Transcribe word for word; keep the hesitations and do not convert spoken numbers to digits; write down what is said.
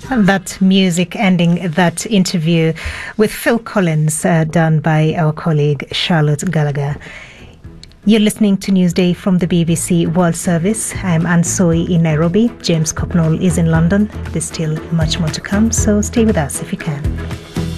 And that music ending that interview with Phil Collins, uh, done by our colleague Charlotte Gallagher. You're listening to Newsday from the B B C World Service. I'm Anne Soy in Nairobi. James Cocknall is in London. There's still much more to come, so stay with us if you can.